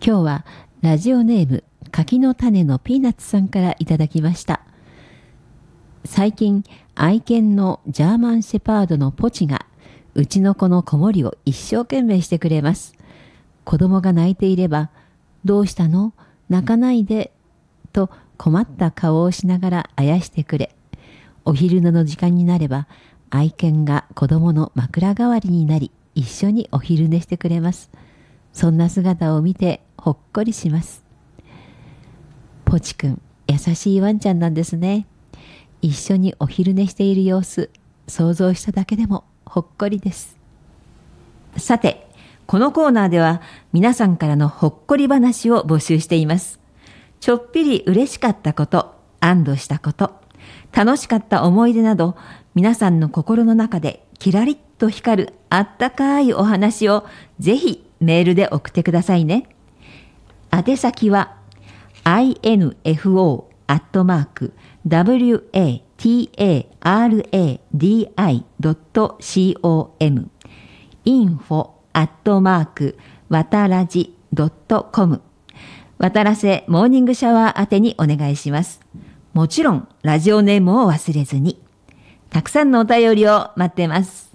今日はラジオネーム柿の種のピーナッツさんからいただきました。最近愛犬のジャーマンシェパードのポチがうちの子の子守りを一生懸命してくれます。子供が泣いていれば、どうしたの？泣かないでと困った顔をしながらあやしてくれ、お昼寝の時間になれば愛犬が子供の枕代わりになり、一緒にお昼寝してくれます。そんな姿を見てほっこりします。ポチくん、優しいワンちゃんなんですね。一緒にお昼寝している様子、想像しただけでもほっこりです。さて、このコーナーでは皆さんからのほっこり話を募集しています。ちょっぴり嬉しかったこと、安堵したこと、楽しかった思い出など、皆さんの心の中でキラリッと光るあったかいお話をぜひメールで送ってくださいね。宛先は info@wataradi.com info@wataradi.com 渡らせモーニングシャワー宛てにお願いします。もちろんラジオネームを忘れずに。たくさんのお便りを待ってます。